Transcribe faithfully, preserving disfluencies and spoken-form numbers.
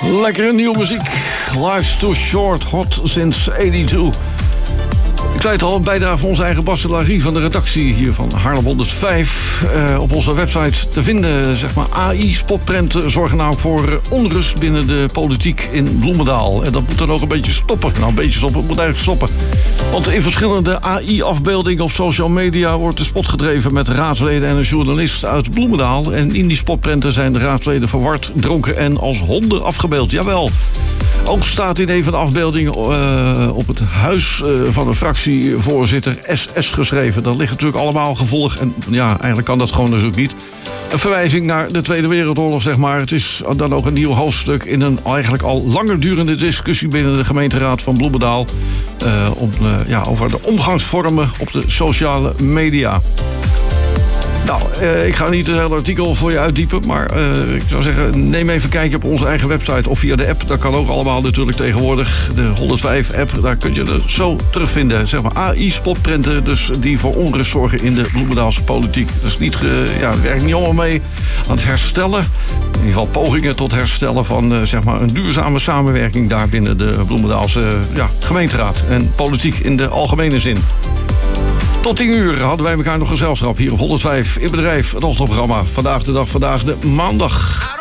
Lekkere nieuwe muziek. Life's Too Short, hot since eenennegentig. Ik zei het al, een bijdrage van onze eigen Bastelarie van de redactie hier van Haarlem honderdvijf. Uh, op onze website te vinden, zeg maar, A I, spotprenten zorgen nou voor onrust binnen de politiek in Bloemendaal. En dat moet dan ook een beetje stoppen. Nou, een beetje stoppen, het moet eigenlijk stoppen. Want in verschillende A I-afbeeldingen op social media wordt de spot gedreven met raadsleden en een journalist uit Bloemendaal. En in die spotprenten zijn de raadsleden verward, dronken en als honden afgebeeld. Jawel. Ook staat in een van de afbeeldingen uh, op het huis uh, van een fractievoorzitter S S geschreven. Dat ligt natuurlijk allemaal gevolg. En ja, eigenlijk kan dat gewoon dus ook niet. Een verwijzing naar de Tweede Wereldoorlog, zeg maar. Het is dan ook een nieuw hoofdstuk in een eigenlijk al langer durende discussie binnen de gemeenteraad van Bloemendaal. Uh, om, uh, ja, over de omgangsvormen op de sociale media. Nou, uh, ik ga niet het hele artikel voor je uitdiepen, maar uh, ik zou zeggen, neem even een kijkje op onze eigen website of via de app. Dat kan ook allemaal natuurlijk tegenwoordig. De honderdvijf-app, daar kun je het zo terugvinden. Zeg maar A I-spotprenten, dus die voor onrust zorgen in de Bloemendaalse politiek. Dat is niet, uh, ja, het werkt niet allemaal mee aan het herstellen. In ieder geval pogingen tot herstellen van uh, zeg maar een duurzame samenwerking daar binnen de Bloemendaalse uh, ja, gemeenteraad en politiek in de algemene zin. Tot tien uur hadden wij elkaar nog gezelschap hier op honderdvijf in bedrijf. Het ochtendprogramma. Vandaag de dag, vandaag de maandag.